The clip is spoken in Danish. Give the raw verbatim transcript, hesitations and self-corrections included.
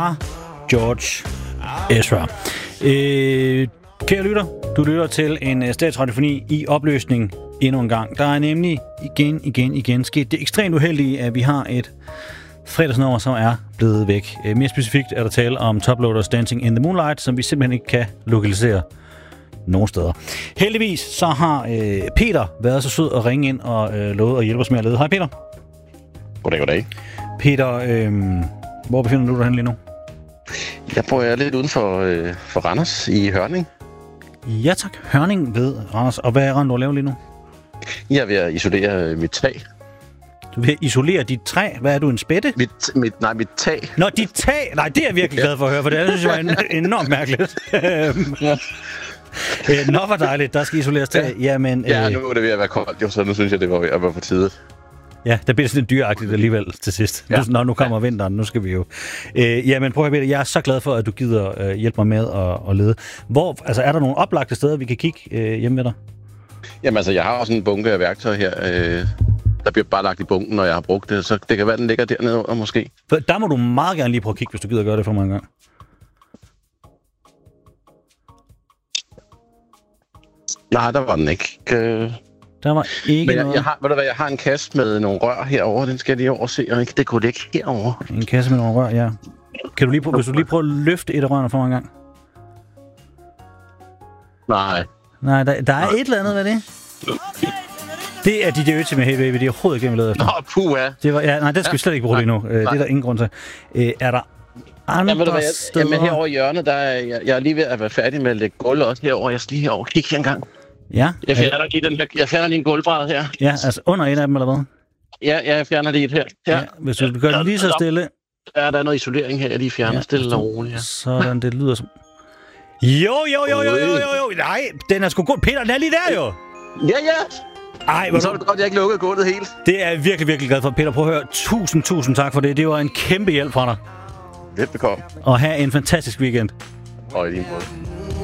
George Ezra. Øh, kære lytter, du lytter til en statsradiofoni i opløsning endnu en gang. Der er nemlig igen, igen, igen sket det ekstremt uheldige, at vi har et fredagsnummer, som er blevet væk. Øh, mere specifikt er der tale om Toploaders Dancing in the Moonlight, som vi simpelthen ikke kan lokalisere nogen steder. Heldigvis så har øh, Peter været så sød at ringe ind og øh, lovet at hjælpe os med at lede. Hej Peter. Goddag, goddag. Peter, øh, hvor befinder du dig hen lige nu? Jeg bor jeg lidt uden for, øh, for Randers i Hørning. Ja tak, Hørning ved Randers. Og hvad er Randers, du laver lige nu? Jeg er ved at isolere mit tag. Du vil isolere dit træ? Hvad er du, en spætte? Mit, mit, nej, mit tag. Nå, dit tag? Nej, det er jeg virkelig glad for at høre, for det synes jeg var enormt mærkeligt. Ja. Nå, hvor dejligt. Der skal isoleres tag. Ja, Jamen, ja øh... nu er det ved at være koldt, jo, så nu synes jeg, det var ved at være på tide. Ja, der bliver sådan lidt dyragtigt alligevel til sidst. Ja. Nå, nu kommer ja. vinteren, nu skal vi jo. Øh, jamen, prøv at høre, jeg er så glad for, at du gider øh, hjælpe mig med at, at lede. Hvor, altså, er der nogle oplagte steder, vi kan kigge øh, hjemme med dig? Jamen, altså, jeg har også en bunke af værktøj her. Øh, der bliver bare lagt i bunken, når jeg har brugt det, så det kan være, den ligger dernede under, måske. For der må du meget gerne lige prøve at kigge, hvis du gider gøre det for mig en gang. Nej, der var den ikke. Øh... Der var ikke Men jeg, noget... jeg, har, ved du hvad, jeg har en kasse med nogle rør herover. Den skal jeg lige overse, og ikke det kunne ligge herover. En kasse med nogle rør, ja. Kan du lige prøve, hvis du lige prøver at løfte et af rørene for mig en gang? Nej. Nej, der, der er Nej. et eller andet ved det. Det er D J Ötzi med Hey Baby. Det er overhovedet ikke, jeg leder efter. Nå, puha. Det var, ja, nej, det skal ja. vi slet ikke bruge lige nu. Nej. Det er der ingen grund til. Øh, er der andre jamen, hvad, steder? Jamen, herovre i hjørnet, der er, jeg, jeg er lige ved at være færdig med at lægge gulv også herover. Jeg skal lige herover kigge her en gang. Ja. Jeg fjerner lige den her. Jeg fjerner lige en gulvbræd her. Ja, altså under en af dem, eller hvad? Ja, ja, jeg fjerner lige et her. Ja. Ja, hvis du gør den lige så stille. Ja, der er noget isolering her, jeg lige fjerner ja, stille og roligt. Ja. Sådan, det lyder som... Jo, jo, jo, jo, jo, jo, jo. Nej, den er sgu god. Peter, den er lige der jo. Ja, ja. Ej, hvor så er det godt, jeg ikke lukkede gulvet helt. Det er jeg virkelig, virkelig glad for. Peter, prøv at høre. Tusind, tusind tak for det. Det var en kæmpe hjælp fra dig. Velbekomme. Og have en fantastisk weekend. Og i lige måde.